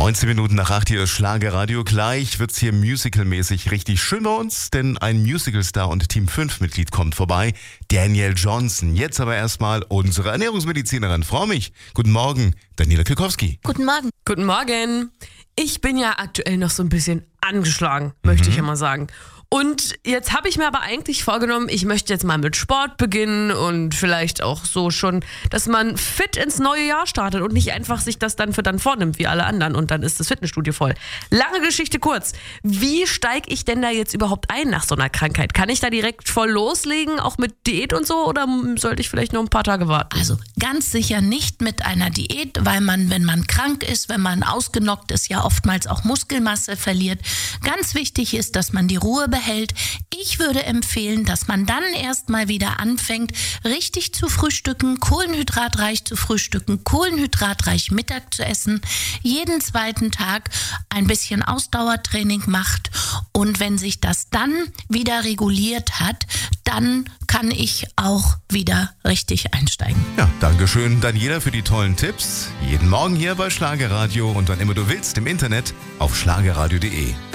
19 Minuten nach 8 hier ist Schlagerradio. Gleich wird's hier musicalmäßig richtig schön bei uns, denn ein Musicalstar und Team 5 Mitglied kommt vorbei, Danielle Johnson. Jetzt aber erstmal unsere Ernährungsmedizinerin. Frau mich. Guten Morgen, Daniela Kilkowski. Guten Morgen. Guten Morgen. Ich bin ja aktuell noch so ein bisschen angeschlagen, möchte ich immer sagen. Und jetzt habe ich mir aber eigentlich vorgenommen, ich möchte jetzt mal mit Sport beginnen und vielleicht auch so schon, dass man fit ins neue Jahr startet und nicht einfach sich das dann vornimmt wie alle anderen und dann ist das Fitnessstudio voll. Lange Geschichte kurz. Wie steige ich denn da jetzt überhaupt ein nach so einer Krankheit? Kann ich da direkt voll loslegen, auch mit Diät und so, oder sollte ich vielleicht noch ein paar Tage warten? Also ganz sicher nicht mit einer Diät, weil man, wenn man krank ist, wenn man ausgenockt ist, ja oftmals auch Muskelmasse verliert. Ganz wichtig ist, dass man die Ruhe behält. Ich würde empfehlen, dass man dann erstmal wieder anfängt, richtig zu frühstücken, kohlenhydratreich zu frühstücken, kohlenhydratreich Mittag zu essen, jeden zweiten Tag ein bisschen Ausdauertraining macht und wenn sich das dann wieder reguliert hat, dann kann ich auch wieder richtig einsteigen. Ja, Dankeschön, Daniela, für die tollen Tipps. Jeden Morgen hier bei Schlagerradio und wann immer du willst im Internet auf schlagerradio.de.